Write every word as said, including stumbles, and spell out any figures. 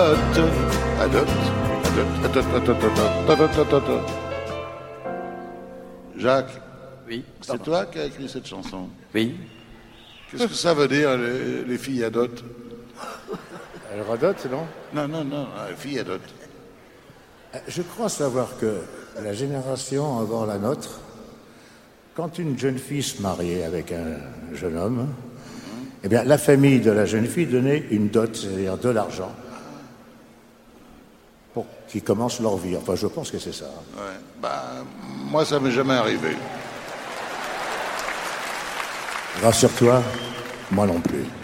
Adote, adote, adote, adote, adote, adote. Jacques, Oui. c'est toi qui as écrit cette chanson. Oui. Qu'est-ce que ça veut dire, les, les filles adotent? Elle radote, non? Non, non, non, les filles adotent. Je crois savoir que la génération avant la nôtre, quand une jeune fille se mariait avec un jeune homme, eh bien, la famille de la jeune fille donnait une dot, c'est-à-dire de l'argent, pour qu'ils commencent leur vie. Enfin, je pense que c'est ça. Ouais. Bah, moi, ça m'est jamais arrivé. Rassure-toi, moi non plus.